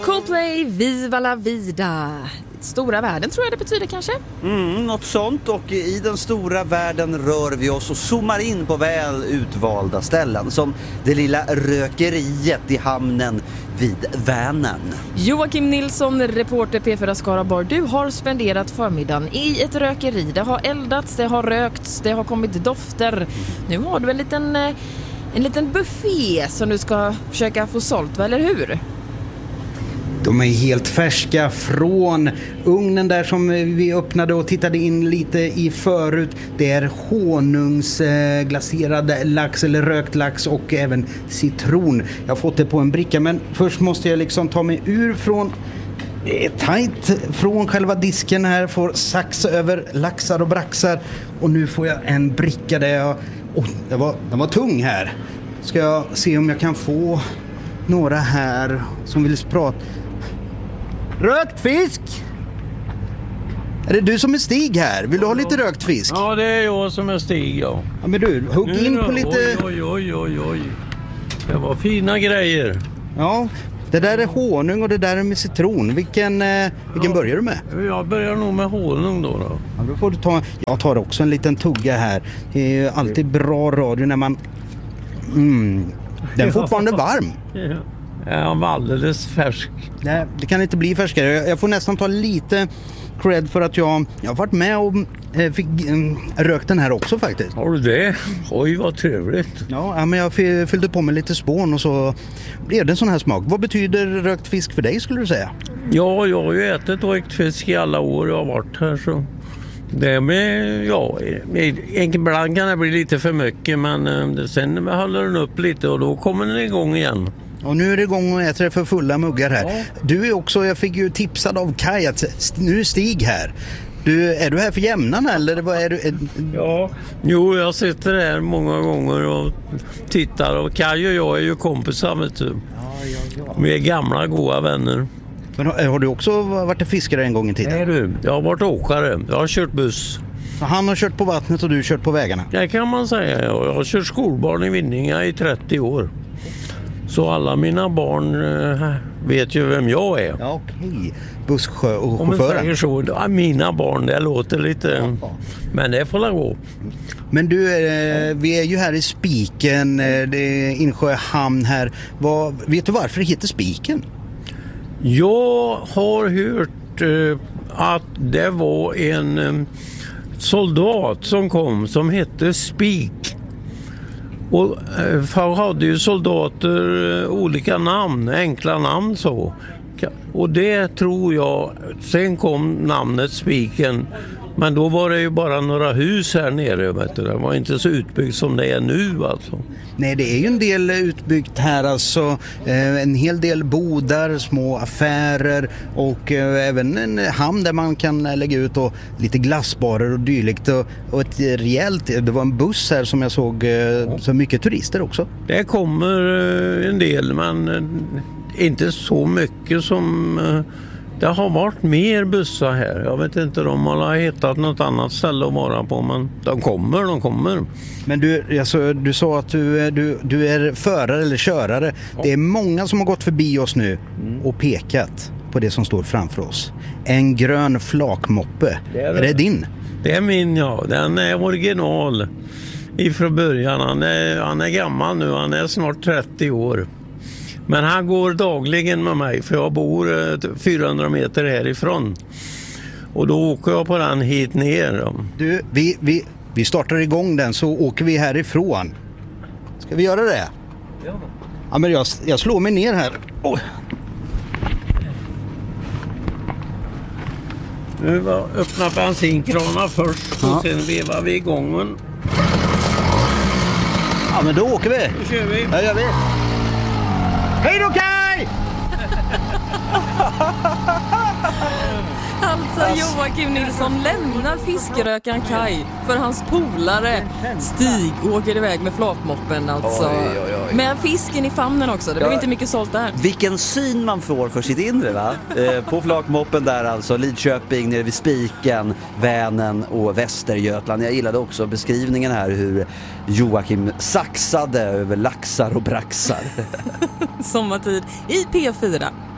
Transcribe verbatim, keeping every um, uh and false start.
Coldplay, Viva la vida. Stora världen tror jag det betyder kanske. Mm, något sånt, och i den stora världen rör vi oss och zoomar in på väl utvalda ställen. Som det lilla rökeriet i hamnen vid Vänern. Joakim Nilsson, reporter P fyra Skaraborg. Du har spenderat förmiddagen i ett rökeri. Det har eldats, det har rökts, det har kommit dofter. Nu har du en liten, en liten buffé som du ska försöka få sålt, eller hur? De är helt färska från ugnen där som vi öppnade och tittade in lite i förut. Det är honungsglaserad lax eller rökt lax och även citron. Jag har fått det på en bricka, men först måste jag liksom ta mig ur från... Det är tajt från själva disken här, får sax över laxar och braxar. Och nu får jag en bricka där jag... Oh, det var, den var tung här. Ska jag se om jag kan få några här som vill prata. Rökt fisk! Är det du som är Stig här? Vill du ha lite rökt fisk? Ja, det är jag som är Stig, ja. Ja, men du, hugg Nu in då? på lite... Oj, oj, oj, oj. Det var fina grejer. Ja, det där är honung och det där är med citron. Vilken, eh, vilken Ja. börjar du med? Jag börjar nog med honung då. då. Ja, då får du ta... Jag tar också en liten tugga här. Det är alltid bra radio när man... Mm, den är fortfarande varm. Ja. Jag var alldeles färsk. Nej, det kan inte bli färskare. Jag, jag får nästan ta lite cred för att jag, jag har varit med och eh, fick eh, rökt den här också faktiskt. Har du det? Oj, vad trevligt. Ja, ja, men jag fy- fyllde på med lite spån och så blev det en sån här smak. Vad betyder rökt fisk för dig, skulle du säga? Ja, jag har ju ätit rökt fisk i alla år jag har varit här, så... Det med, ja, ibland kan det bli lite för mycket, men eh, sen håller den upp lite och då kommer den igång igen. Och nu är det igång och äter det för fulla muggar här. Ja. Du är också, jag fick ju tipsad av Kaj att nu är Stig här. Du, är du här för jämnarna eller vad är du? Är... Ja, jo, jag sitter här många gånger och tittar, och Kaj och jag är ju kompisar, vet du. Ja, ja, ja. Vi är gamla goda vänner. Men har, har du också varit en fiskare en gång i tiden? Nej du, jag har varit åkare, jag har kört buss. Han har kört på vattnet och du har kört på vägarna? Det kan man säga, jag har kört skolbarn i Vinninga i trettio år. Så alla mina barn äh, vet ju vem jag är. Ja, okej. Busschö och Om man chauffören. säger så, ja, mina barn, det låter lite... Ja. Men det får la gå. Men du, eh, vi är ju här i Spiken, eh, det är Insjö hamn här. Vad, vet du varför det heter Spiken? Jag har hört eh, att det var en eh, soldat som kom som hette Spik. Och eh, för hade ju soldater eh, olika namn, enkla namn så. Och det tror jag, sen kom namnet Spiken. Men då var det ju bara några hus här nere, vet du. Det var inte så utbyggt som det är nu alltså. Nej, det är ju en del utbyggt här alltså. Eh, en hel del bodar, små affärer och eh, även en hamn där man kan lägga ut och lite glassbarer och dylikt. Och, och ett rejält, det var en buss här som jag såg, eh, så mycket turister också. Det kommer eh, en del, men eh, inte så mycket som... Eh, det har varit mer bussar här. Jag vet inte, de har hittat något annat ställe att vara på, men de kommer, de kommer. Men du, alltså, du sa att du, du, du är förare eller körare. Ja. Det är många som har gått förbi oss nu mm. och pekat på det som står framför oss. En grön flakmoppe. Det är, det. är det din? Det är min, ja. Den är original ifrån början. Han är, han är gammal nu, han är snart trettio år. Men han går dagligen med mig, för jag bor fyrahundra meter härifrån. Och då åker jag på den hit ner. Du, vi, vi, vi startar igång den så åker vi härifrån. Ska vi göra det? Ja. Ja, men jag, jag slår mig ner här. Oh. Nu var öppna bensinkranar först, ja. Och sen vevar vi igången. Ja, men då åker vi. Då kör vi. Ja, gör vi. Hej då, Kaj! Alltså Joakim Nilsson lämnar fiskerökaren Kaj för hans polare Stig åker iväg med flakmoppen alltså. Oj, oj, oj. Med fisken i famnen också, det blev ja. inte mycket sålt där. Vilken syn man får för sitt inre, va? eh, på flakmoppen där alltså, Lidköping, nere vid Spiken, Vänern och Västergötland. Jag gillade också beskrivningen här hur Joakim saxade över laxar och braxar. Sommartid i P fyra.